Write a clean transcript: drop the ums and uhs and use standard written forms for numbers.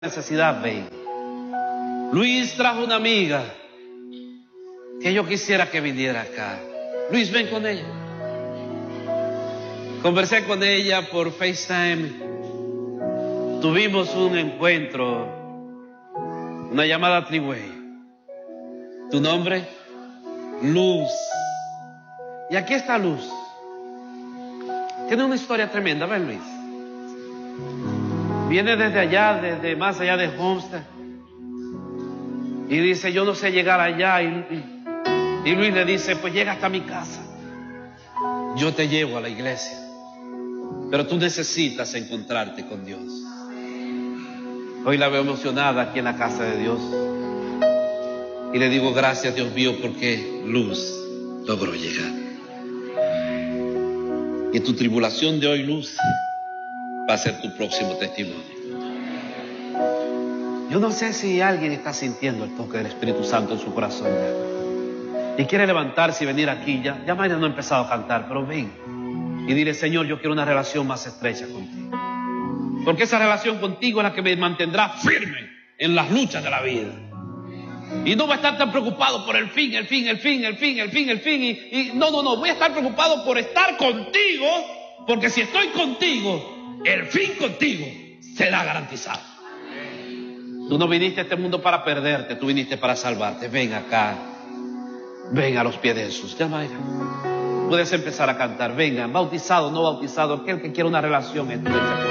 necesidad, ven. Luis trajo una amiga que yo quisiera que viniera acá. Luis, ven con ella. Conversé con ella por FaceTime. Tuvimos un encuentro, una llamada three-way. ¿Tu nombre? Luz. Y aquí está Luz. Tiene una historia tremenda, ven, Luis. Viene desde allá, desde más allá de Homestead. Y dice, yo no sé llegar allá. Y Luis le dice, pues llega hasta mi casa. Yo te llevo a la iglesia. Pero tú necesitas encontrarte con Dios. Hoy la veo emocionada aquí en la casa de Dios. Y le digo, gracias, Dios mío, porque Luz logró llegar. Y tu tribulación de hoy, Luz, va a ser tu próximo testimonio. Yo no sé si alguien está sintiendo el toque del Espíritu Santo en su corazón ya. Y quiere levantarse y venir aquí. Ya Mayra no ha empezado a cantar, pero ven y dile, Señor, yo quiero una relación más estrecha contigo. Porque esa relación contigo es la que me mantendrá firme en las luchas de la vida. Y no voy a estar tan preocupado por el fin. Y no. Voy a estar preocupado por estar contigo. Porque si estoy contigo, el fin contigo será garantizado. Tú no viniste a este mundo para perderte, tú viniste para salvarte. Ven acá. Ven a los pies de Jesús. Ya, Mayra. Puedes empezar a cantar. Vengan, bautizado, no bautizado, aquel que quiera una relación estrecha.